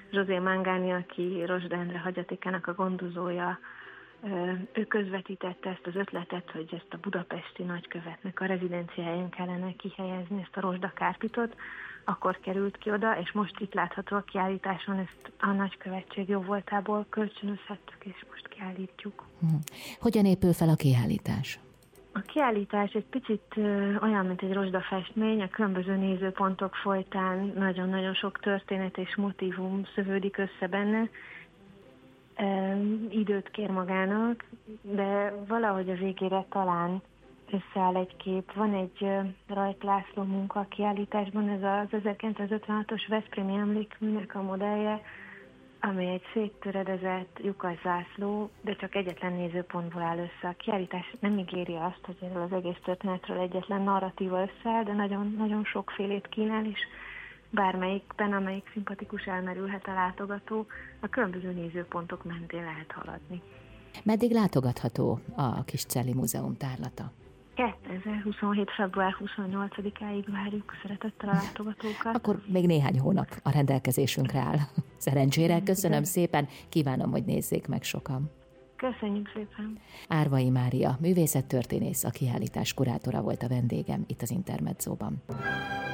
José Mangani, aki Rozsda Endre hagyatékának a gondozója, ő közvetítette ezt az ötletet, hogy ezt a budapesti nagykövetnek a rezidenciáján kellene kihelyezni ezt a rozsdakárpitot, akkor került ki oda, és most itt látható a kiállításon, ezt a nagykövetség jó voltából kölcsönözhettük, és most kiállítjuk. Hogyan épül fel a kiállítás? A kiállítás egy picit olyan, mint egy rozsdafestmény, a különböző nézőpontok folytán nagyon-nagyon sok történet és motívum szövődik össze benne. Időt kér magának, de valahogy a végére talán összeáll egy kép. Van egy Rajk László munka a kiállításban, ez az 1956-os veszprémi emlékműnek a modellje, amely egy széttöredezett lyukas zászló, de csak egyetlen nézőpontból áll össze. A kiállítás nem ígéri azt, hogy erről az egész történetről egyetlen narratíva összeáll, de nagyon sokfélét kínál, és bármelyikben, amelyik szimpatikus, elmerülhet a látogató, a különböző nézőpontok mentén lehet haladni. Meddig látogatható a Kiscelli Múzeum tárlata? 2027. február 28-áig várjuk szeretettel a látogatókat. Akkor még néhány hónap a rendelkezésünkre áll. Szerencsére, köszönöm szépen, kívánom, hogy nézzék meg sokan. Köszönjük szépen! Árvai Mária, művészettörténész, a kiállítás kurátora volt a vendégem itt az Intermedzóban.